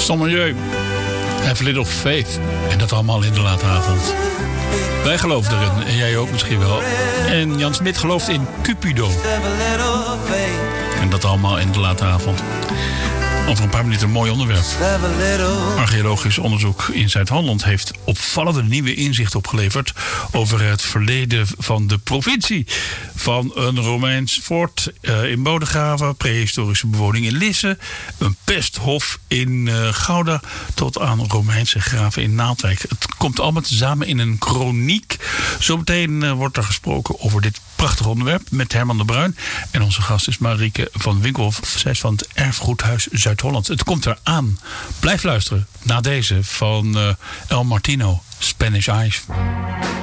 Milieu. Have a little faith. En dat allemaal in de late avond. Wij geloven erin. En jij ook misschien wel. En Jan Smit gelooft in Cupido. En dat allemaal in de late avond. Over een paar minuten een mooi onderwerp. Archeologisch onderzoek in Zuid-Holland heeft opvallende nieuwe inzicht opgeleverd over het verleden van de provincie. Van een Romeins fort in Bodegraven, prehistorische bewoning in Lisse, een pesthof in Gouda tot aan Romeinse graven in Naaldwijk. Het komt allemaal samen in een kroniek. Zometeen wordt er gesproken over dit prachtige onderwerp met Herman de Bruin. En onze gast is Marieke van Winkelhof. Zij is van het Erfgoedhuis Zuid-Holland. Het komt eraan. Blijf luisteren naar deze van El Martino, Spanish Eyes.